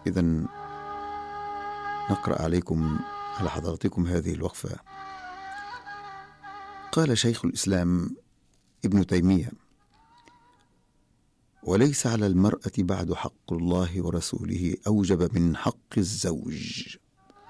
إذن نقرأ عليكم على حضراتكم هذه الوقفة. قال شيخ الإسلام ابن تيمية: وليس على المرأة بعد حق الله ورسوله أوجب من حق الزوج.